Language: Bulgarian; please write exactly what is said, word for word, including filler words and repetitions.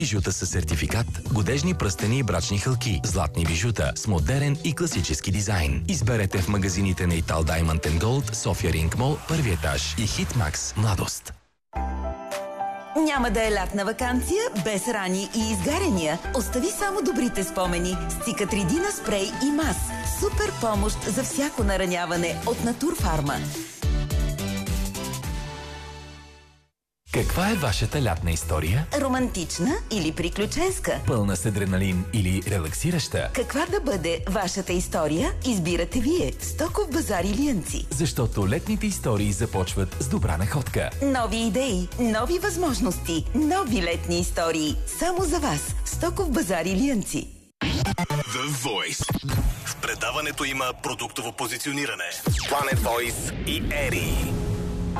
Бижута със сертификат, годежни пръстени и брачни хълки, златни бижута с модерен и класически дизайн. Изберете в магазините на Ital Diamond and Gold, София Ринг Мол, първи етаж и Hitmax Младост. Няма да е лятна ваканция без рани и изгаряния. Остави само добрите спомени с Цикатридина спрей и мас. Супер помощ за всяко нараняване от Натурфарма. Каква е вашата лятна история? Романтична или приключенска? Пълна с адреналин или релаксираща? Каква да бъде вашата история, избирате вие. Стоков базар Илиянци. Защото летните истории започват с добра находка. Нови идеи, нови възможности, нови летни истории. Само за вас. Стоков базар Илиянци. The Voice. В предаването има продуктово позициониране. Planet Voice и Ери.